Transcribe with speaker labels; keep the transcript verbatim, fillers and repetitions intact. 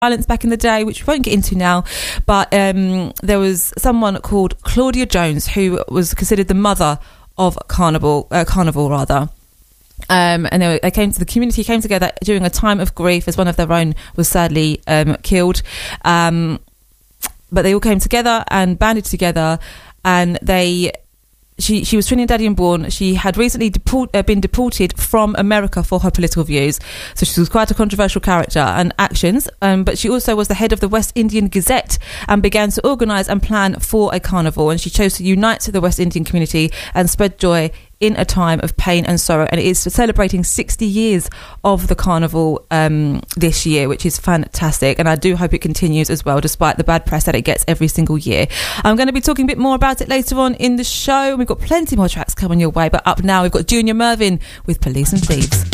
Speaker 1: violence back in the day, which we won't get into now, but um, there was someone called Claudia Jones who was considered the mother of Carnival, uh, Carnival rather. Um, and they, they came to the community came together during a time of grief as one of their own was sadly um, killed. Um, but they all came together and banded together, and they. She she was Trinidadian born. She had recently deport, uh, been deported from America for her political views. So she was quite a controversial character and actions. Um, but she also was the head of the West Indian Gazette and began to organise and plan for a carnival. And she chose to unite the West Indian community and spread joy in a time of pain and sorrow. And it is celebrating sixty years of the carnival um, this year, which is fantastic. And I do hope it continues as well, despite the bad press that it gets every single year. I'm going to be talking a bit more about it later on in the show. We've got plenty more tracks coming your way. But up now, we've got Junior Murvin with Police and Thieves.